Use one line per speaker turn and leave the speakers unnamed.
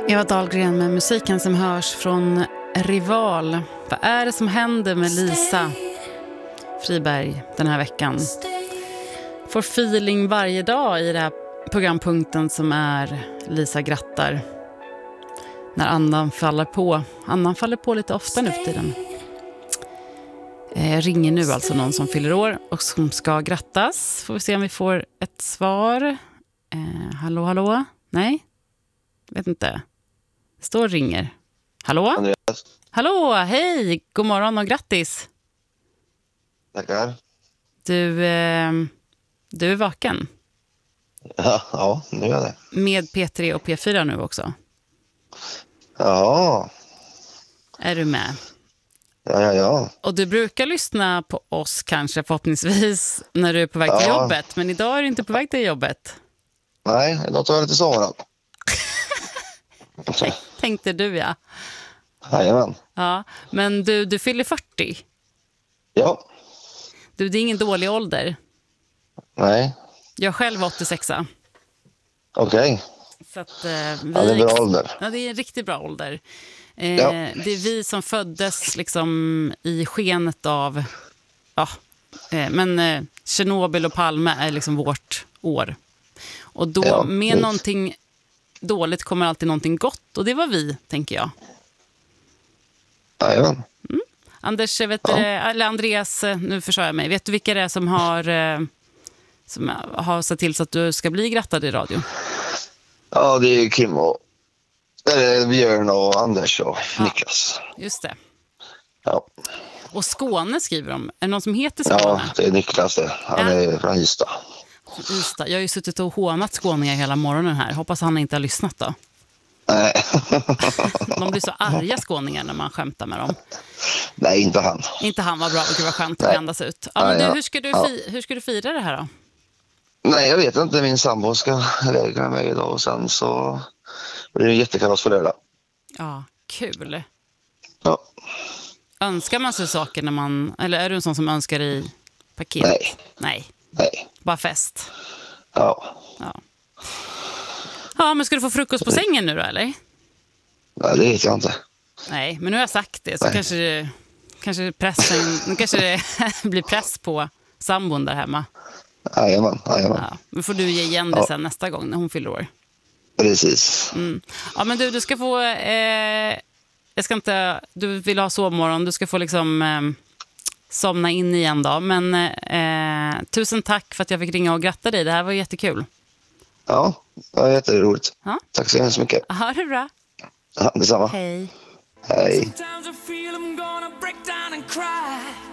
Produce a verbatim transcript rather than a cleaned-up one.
Eva Dahlgren med musiken som hörs från Rival. Vad är det som händer med Lisa Friberg den här veckan? Får feeling varje dag i den här programpunkten som är Lisa grattar. När andan faller på. Andan faller på lite ofta nu för tiden. Jag ringer nu alltså någon som fyller år och som ska grattas. Får vi se om vi får ett svar. Eh, hallå, hallå? Nej? Vet inte. Står ringer. Hallå?
Andreas.
Hallå, hej! God morgon och grattis.
Tackar.
Du, eh, du är vaken.
Ja, ja, nu är jag det.
Med P tre och P fyra nu också.
Ja.
Är du med?
Ja, ja, ja.
Och du brukar lyssna på oss kanske förhoppningsvis när du är på väg till
Ja.
jobbet. Men idag är du inte på väg till jobbet.
Nej, idag tar jag lite sommarad.
Tänkte du, ja.
Jajamän.
Ja, men du, du fyller fyrtio.
Ja.
Du, det är ingen dålig ålder.
Nej.
Jag själv var åttiosex.
Okej.
Så att, eh, vi,
Ja, det är en bra ålder.
Ja, det är en riktigt bra ålder. Eh,
Ja.
Det är vi som föddes liksom i skenet av... Ja, eh, men eh, Tjernobyl och Palme är liksom vårt år. Och då
Ja,
med
det-
någonting dåligt kommer alltid någonting gott. Och det var vi, tänker jag.
Jajamän.
Anders, vet
Ja.
du, eller Andreas, nu förstår jag mig. Vet du vilka det är som har, eh, som har sett till så att du ska bli grattad i radio?
Ja, det är Kim och eller Björn och Anders och
Ja.
Niklas.
Just det.
Ja.
Och Skåne skriver de. Är det någon som heter
Ja,
Skåne?
det är Niklas det. Han
Ja.
är från Ystad.
Ystad. Jag har ju suttit och hånat skåningar hela morgonen här. Hoppas han inte har lyssnat då.
Nej.
De blir så arga skåningar när man skämtar med dem.
Nej, inte han.
Inte han var bra, vilket var skönt att
Nej.
andas ut. Ja, men
Nej,
du,
ja.
hur, ska du
Ja.
fi- hur ska du fira det här då?
Nej, jag vet inte. Min sambo ska iväg med mig idag och sen så blir det jättekalas för lördag.
Ja, kul.
Ja.
Önskar man sig saker när man... Eller är du en sån som önskar i paket?
Nej.
Nej,
Nej.
bara fest.
Ja.
Ja. Ja, men ska du få frukost på sängen nu då, eller?
Nej, det vet jag inte.
Nej, men nu har jag sagt det. Så
Nej.
kanske det, kanske pressen, nu kanske det blir press på sambon där hemma.
Jajamän, jajamän.
Ja, men får du ge igen det
Ja.
sen nästa gång när hon fyller år.
Precis.
Mm. Ja, men du, du ska få... Eh, jag ska inte... Du vill ha sovmorgon. Du ska få liksom eh, somna in igen då. Men eh, tusen tack för att jag fick ringa och gratta dig. Det här var jättekul.
Ja, det var jätteroligt.
Ja.
Tack så hemskt mycket.
Ha det bra.
Ja, detsamma.
Hej.
Hej.
Sometimes I feel I'm gonna break down and cry.